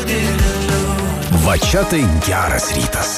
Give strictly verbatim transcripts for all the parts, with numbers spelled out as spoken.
Va čia tai geras rytas.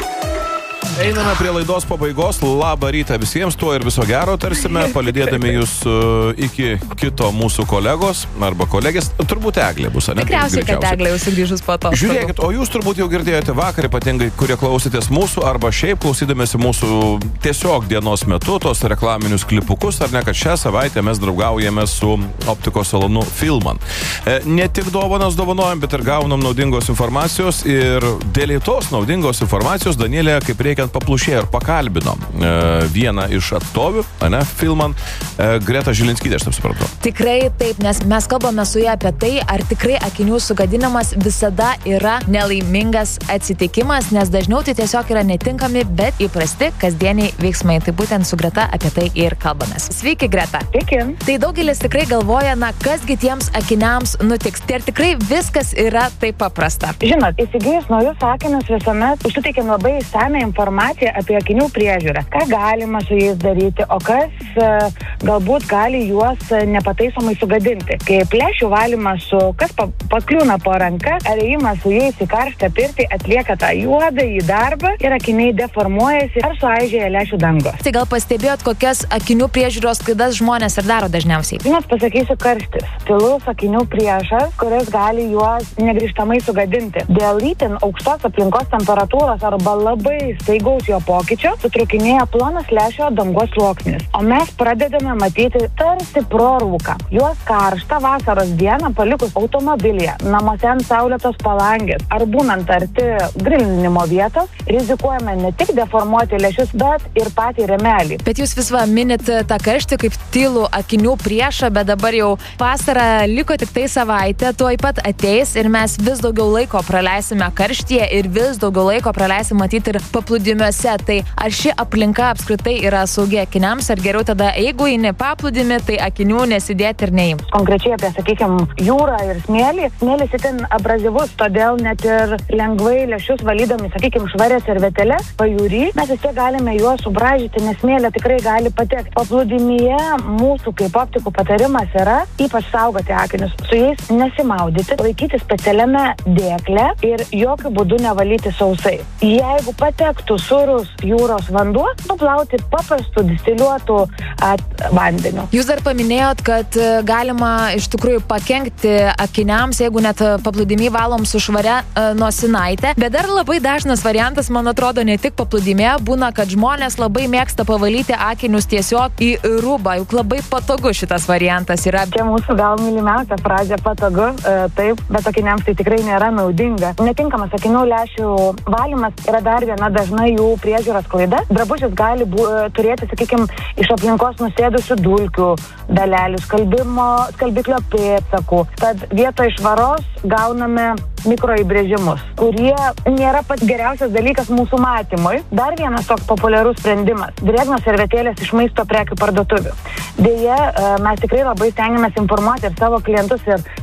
Einame prie laidos pabaigos. Labą rytą visiems, tuo ir viso gero tarsime, palydėdami jūs uh, iki kito mūsų kolegos arba kolegės. Turbūt Eglė bus, ne? Tikriausiai, kad Eglė jau sugrįžus po to. Žiūrėkit, o jūs turbūt jau girdėjote vakar, ypatingai, kurie klausėtės mūsų arba šiaip klausydamėsi mūsų tiesiog dienos metu, tos reklaminius klipukus, ar ne, kad šią savaitę mes draugaujame su optikos salonu Filman. E, ne tik dovanas dovanojam, bet ir gaunam naudingos informacijos ir dėl tos naudingos informacijos Danielė, kaip reikia, paplušėjo ir pakalbino e, vieną iš atstovių, ne, Filman, e, Greta Žilinskytė, aš taip supratau. Tikrai taip, nes mes kalbame su ja apie tai, ar tikrai akinių sugadinimas visada yra nelaimingas atsitikimas, nes dažniau tai tiesiog yra netinkami, bet įprasti kasdieniai veiksmai. Tai būtent su Greta apie tai ir kalbamės. Sveiki, Greta. Sveiki. Tai daugelis tikrai galvoja, na, kasgi tiems akiniams nutiks. Tai ar tikrai viskas yra taip paprasta? Žinot, įsigijus naujus akinius visuomet užsiteikiam labai išsamią informaciją apie akinių priežiūrą. Ką galima su jais daryti, o kas e, galbūt gali juos nepataisomai sugadinti. Kaip lęšių valymas su, kas pa, pakliūna po ranka, ar ėjimas su jais į karštą pirtį atlieka tą juodą į darbą ir akiniai deformuojasi ar suaižėja lęšių dangos. Tai gal pastebėjot, kokias akinių priežiūros klaidas žmonės ir daro dažniausiai? Žinot, pasakysiu karštis. Tylus akinių priešas, kuris gali juos negrįžtamai sugadinti. Dėl itin aukštos aplinkos temperatūros arba labai staigaus jo pokyčio sutrukinėja plonas lęšio dangos sluoksnis, o mes pradedame matyti tarsi prorūką. Juos karštą vasaros dieną palikus automobilyje, namuose ant saulėtos palangės ar būnant arti grilinimo vietos, rizikuojame ne tik deformuoti lęšius, bet ir patį rėmelį. Bet jūs vis va minit tą karštį kaip tylų akinių priešą, bet dabar jau vasara liko tik tai savaitę, tuoj pat ateis ir mes vis daugiau laiko praleisime karštyje ir vis daugiau laiko praleisime matyti ir paplūdimiuose. Tai ar ši aplinka apskritai yra saugi akiniams, ar geriau tada, jeigu eini paplūdimi, tai akinių nesidėti ir neimti? Konkrečiai apie, sakykime, jūrą ir smėlį. Smėlis itin abrazyvus, todėl net ir lengvai lęšius valydami, sakykime, švarę servetėlę pajūry, mes vis tiek galime juos subražyti, nes smėlė tikrai gali patekti. Paplūdimyje mūsų kaip optikų patarimas yra ypač saugoti akinius, su jais nesimaudyti, laikyti specialiame dėkle ir jokių būdų nevalyti sausai. Jeigu patektų surus jūros vanduo, nuplauti paprastų distiliuotų vandeniu. Jūs dar paminėjot, kad galima iš tikrųjų pakenkti akiniams, jeigu net paplūdimy valom su švaria e, nosinaitė, bet dar labai dažnas variantas, man atrodo, ne tik paplūdimė, būna, kad žmonės labai mėgsta pavalyti akinius tiesiog į rūbą, juk labai patogu šitas variantas yra. Čia mūsų gal mylimiausia frazė patogu, e, taip, bet akiniams tai tikrai nėra naudinga. Netinkamas akinių lęšių valymas yra dar viena dažna jų priežiūros klaida. Drabužis gali bu, turėti, sakykime, iš aplinkos nusėdusių dulkių dalelių, skalbimo, skalbiklio pėdsakų. Tad vietoj švaros gauname mikroįbrėžimus, kurie nėra pats geriausias dalykas mūsų matymui. Dar vienas toks populiarus sprendimas – drėgnos servetėlės iš maisto prekių parduotuvių. Deja, mes tikrai labai stengiamės informuoti ir savo klientus ir